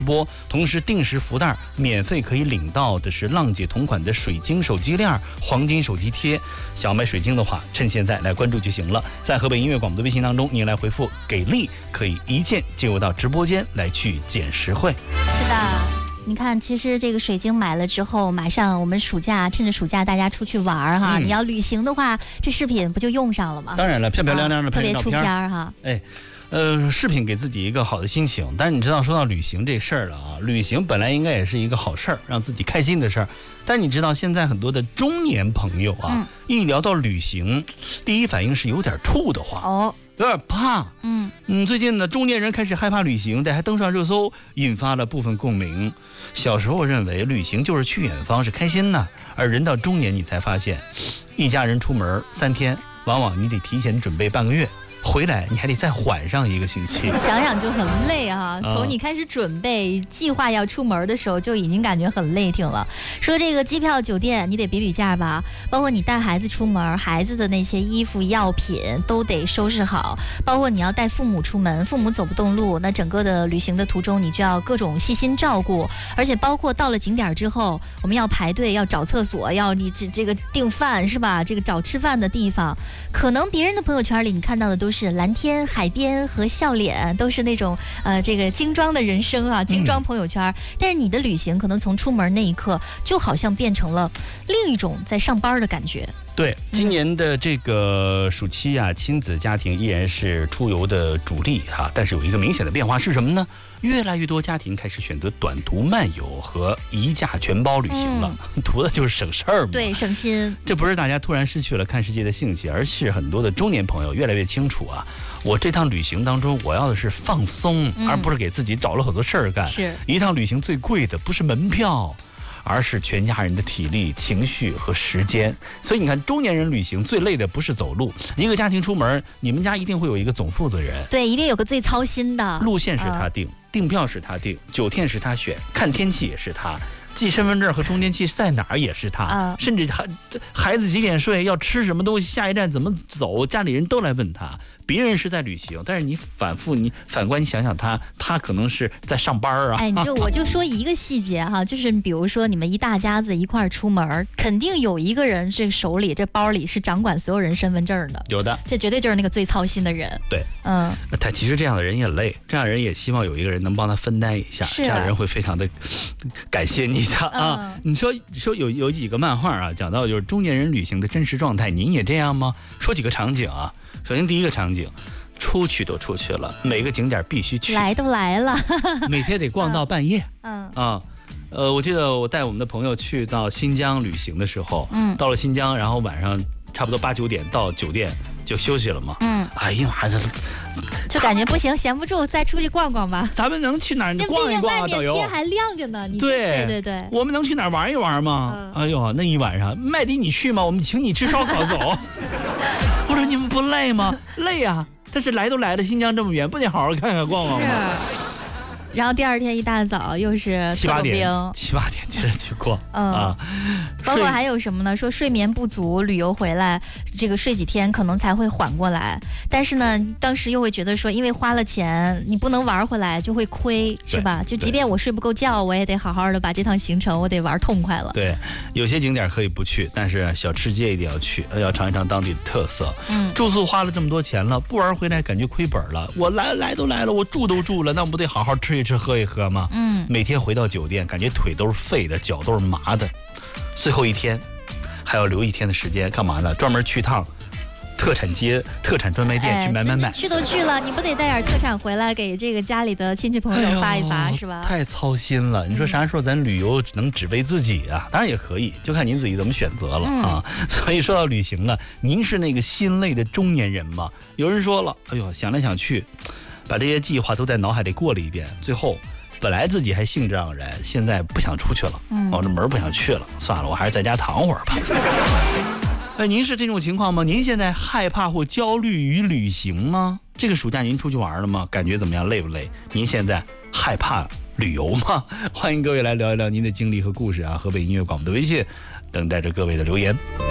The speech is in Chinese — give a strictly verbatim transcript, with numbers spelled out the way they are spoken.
播，同时定时福袋免费可以领到的是浪姐同款的水晶手机链、黄金手机贴。想买水晶的话，趁现在来关注就行了。在河北音乐广播的微信当中，您来回复“给力”，可以一键进入到直播间来去捡实惠。 是的。你看，其实这个水晶买了之后，马上我们暑假趁着暑假大家出去玩哈、嗯，你要旅行的话，这饰品不就用上了吗？ 当然了，漂漂亮亮的拍照片、啊、 特别出片哈。 哎，呃，饰品给自己一个好的心情。但是你知道，说到旅行这事儿了啊，旅行本来应该也是一个好事儿，让自己开心的事儿。但你知道，现在很多的中年朋友啊，嗯、一聊到旅行，第一反应是有点怵得慌。哦。有点怕，嗯嗯，最近呢，中年人开始害怕旅行，这还登上热搜，引发了部分共鸣。小时候认为旅行就是去远方，是开心的，而人到中年，你才发现，一家人出门三天，往往你得提前准备半个月。回来你还得再缓上一个星期， 想想就很累啊！从你开始准备、啊、计划要出门的时候，就已经感觉很累挺了。说这个机票、酒店，你得比比价吧，包括你带孩子出门，孩子的那些衣服、药品都得收拾好，包括你要带父母出门，父母走不动路，那整个的旅行的途中，你就要各种细心照顾，而且包括到了景点之后，我们要排队，要找厕所，要你这这个订饭是吧？这个找吃饭的地方，可能别人的朋友圈里你看到的都是。是蓝天、海边和笑脸，都是那种呃这个精装的人生啊，精装朋友圈、嗯。但是你的旅行可能从出门那一刻，就好像变成了另一种在上班的感觉。 对，今年的这个暑期啊，亲子家庭依然是出游的主力哈、啊，但是有一个明显的变化是什么呢？越来越多家庭开始选择短途漫游和一价全包旅行了，嗯、图的就是省事儿嘛。 对，省心。 这不是大家突然失去了看世界的兴趣，而是很多的中年朋友越来越清楚啊，我这趟旅行当中，我要的是放松，嗯、而不是给自己找了很多事儿干。 是一趟旅行最贵的不是门票，而是全家人的体力、情绪和时间。所以你看，中年人旅行最累的不是走路，一个家庭出门，你们家一定会有一个总负责人， 对，一定有个最操心的。 路线是他定，呃、订票是他定，酒店是他选，看天气也是他，记身份证和充电器在哪儿也是他，呃、甚至他孩子几点睡，要吃什么东西，下一站怎么走，家里人都来问他。别人是在旅行，但是你反复你反观你想想他，他可能是在上班啊。 哎，你就我就说一个细节哈，就是比如说你们一大家子一块儿出门，肯定有一个人这手里这包里是掌管所有人身份证的， 有的， 这绝对就是那个最操心的人。 对， 嗯， 他其实这样的人也累，这样的人也希望有一个人能帮他分担一下， 是啊、 这样的人会非常的感谢你的啊。嗯、你说说有有几个漫画啊，讲到就是中年人旅行的真实状态，您也这样吗？说几个场景啊。首先第一个场景，出去都出去了，每个景点必须去， 来都来了， 每天得逛到半夜。 嗯啊，呃，我记得我带我们的朋友去到新疆旅行的时候，嗯，到了新疆，然后晚上差不多八九点到酒店就休息了嘛。嗯，哎呀妈呀， 就感觉不行，闲不住，再出去逛逛吧。 咱们能去哪儿逛一逛啊？导游， 天还亮着呢。你对对对对， 我们能去哪儿玩一玩吗？嗯、哎呦，那一晚上，麦迪你去吗？我们请你吃烧烤走。我说你们不累吗？累啊！但是来都来了，新疆这么远，不得好好看看逛逛吗？ 然后第二天一大早又是七八点，七八点接着去逛，嗯啊， 包括还有什么呢？说睡眠不足，旅游回来这个睡几天可能才会缓过来，但是呢，当时又会觉得说，因为花了钱，你不能玩回来就会亏，是吧？就即便我睡不够觉，我也得好好的把这趟行程我得玩痛快了。 对，有些景点可以不去，但是小吃街一定要去，要尝一尝当地的特色。嗯，住宿花了这么多钱了，不玩回来感觉亏本了。我来来都来了，我住都住了，那我不得好好吃一吃喝一喝吗？嗯，每天回到酒店感觉腿都是废的，脚都是麻的，最后一天还要留一天的时间干嘛呢？专门去趟特产街、特产专卖店、哎、去买买买。 去都去了，你不得带点特产回来给这个家里的亲戚朋友发一发、哎、是吧？ 太操心了。你说啥时候咱旅游能只为自己啊？当然也可以，就看您自己怎么选择了、嗯、啊。所以说到旅行了，您是那个心累的中年人吗？有人说了，哎呦，想来想去，把这些计划都在脑海里过了一遍，最后本来自己还兴致盎然，现在不想出去了，嗯，我这门不想去了，算了，我还是在家躺会儿吧。哎，您是这种情况吗？您现在害怕或焦虑于旅行吗？这个暑假您出去玩了吗？感觉怎么样？累不累？您现在害怕旅游吗？欢迎各位来聊一聊您的经历和故事啊！河北音乐广播的微信等待着各位的留言。